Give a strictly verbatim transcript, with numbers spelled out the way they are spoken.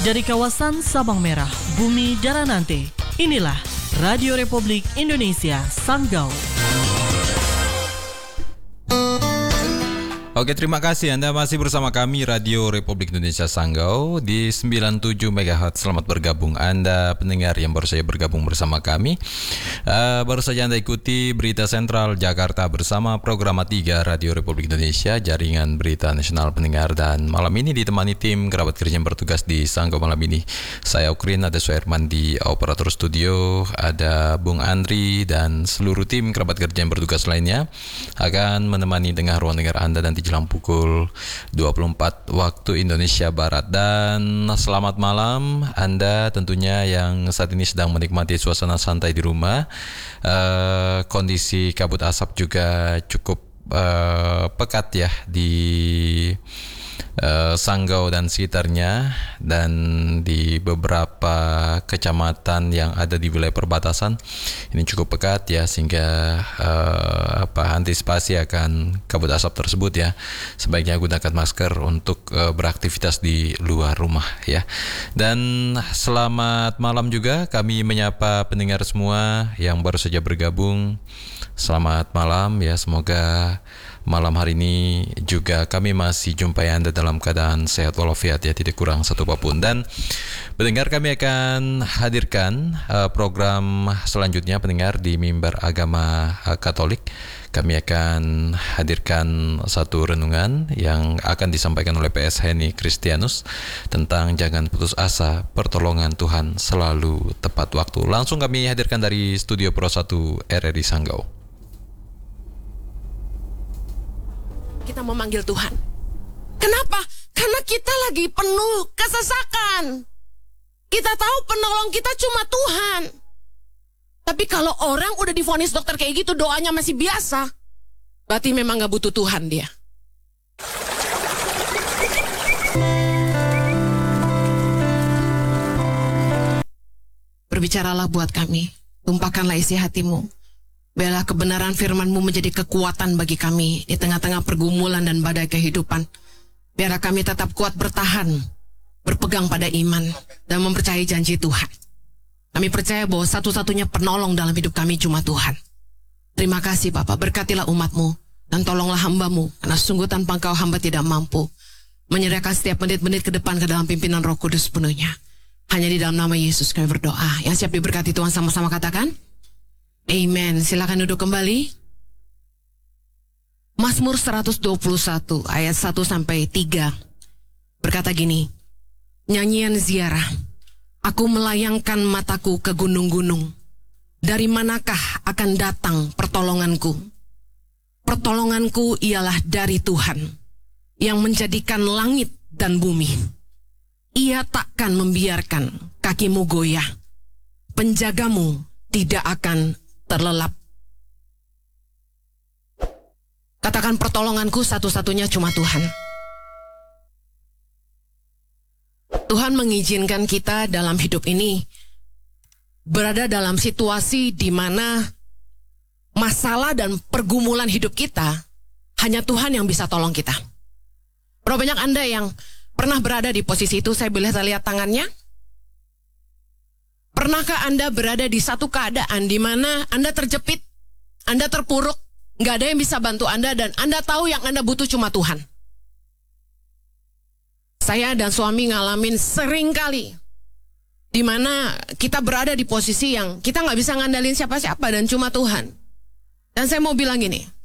Dari kawasan Sabang Merah, Bumi Daranante, inilah Radio Republik Indonesia Sanggau. Oke, terima kasih Anda masih bersama kami Radio Republik Indonesia Sanggau di sembilan puluh tujuh megahertz. Selamat bergabung Anda pendengar yang baru saja bergabung bersama kami. uh, Baru saja Anda ikuti Berita Sentral Jakarta bersama Program tiga Radio Republik Indonesia, Jaringan Berita Nasional Pendengar. Dan malam ini ditemani tim kerabat kerja yang bertugas di Sanggau malam ini. Saya Ukrin, ada Suherman di operator studio, ada Bung Andri dan seluruh tim kerabat kerja yang bertugas lainnya akan menemani dengar ruang dengar Anda nanti jelang pukul dua puluh empat waktu Indonesia Barat. Dan selamat malam Anda tentunya yang saat ini sedang menikmati suasana santai di rumah. uh, Kondisi kabut asap juga cukup uh, pekat ya di Uh, Sanggau dan sekitarnya, dan di beberapa kecamatan yang ada di wilayah perbatasan ini cukup pekat ya, sehingga uh, apa antisipasi akan kabut asap tersebut ya, sebaiknya gunakan masker untuk uh, beraktivitas di luar rumah ya. Dan selamat malam juga kami menyapa pendengar semua yang baru saja bergabung. Selamat malam ya, semoga malam hari ini juga kami masih jumpai Anda dalam keadaan sehat walafiat ya, tidak kurang satu apapun. Dan pendengar, kami akan hadirkan uh, program selanjutnya pendengar di Mimbar Agama uh, Katolik. Kami akan hadirkan satu renungan yang akan disampaikan oleh P S Heni Kristianus tentang jangan putus asa, pertolongan Tuhan selalu tepat waktu. Langsung kami hadirkan dari Studio Pro satu R R I Sanggau. Kita memanggil Tuhan. Kenapa? Karena kita lagi penuh kesesakan. Kita tahu penolong kita cuma Tuhan. Tapi kalau orang udah divonis dokter kayak gitu, doanya masih biasa, berarti memang gak butuh Tuhan dia. Berbicaralah buat kami, tumpahkanlah isi hatimu. Biarlah kebenaran firman-Mu menjadi kekuatan bagi kami di tengah-tengah pergumulan dan badai kehidupan. Biarlah kami tetap kuat bertahan, berpegang pada iman, dan mempercayai janji Tuhan. Kami percaya bahwa satu-satunya penolong dalam hidup kami cuma Tuhan. Terima kasih Bapa, berkatilah umat-Mu, dan tolonglah hamba-Mu, karena sungguh tanpa Engkau hamba tidak mampu. Menyerahkan setiap menit-menit ke depan ke dalam pimpinan Roh Kudus sepenuhnya. Hanya di dalam nama Yesus kami berdoa. Yang siap diberkati Tuhan sama-sama katakan Amen. Silakan duduk kembali. Mazmur seratus dua puluh satu ayat satu sampai tiga berkata gini. Nyanyian ziarah. Aku melayangkan mataku ke gunung-gunung. Dari manakah akan datang pertolonganku? Pertolonganku ialah dari Tuhan, yang menjadikan langit dan bumi. Ia takkan membiarkan kakimu goyah. Penjagamu tidak akan terlelap. Katakan, pertolonganku satu-satunya cuma Tuhan. Tuhan mengizinkan kita dalam hidup ini berada dalam situasi di mana masalah dan pergumulan hidup kita hanya Tuhan yang bisa tolong kita. Berapa banyak Anda yang pernah berada di posisi itu? Saya boleh lihat tangannya. Pernahkah Anda berada di satu keadaan di mana Anda terjepit, Anda terpuruk, nggak ada yang bisa bantu Anda, dan Anda tahu yang Anda butuh cuma Tuhan? Saya dan suami ngalamin sering kali di mana kita berada di posisi yang kita nggak bisa ngandalin siapa-siapa dan cuma Tuhan. Dan saya mau bilang gini,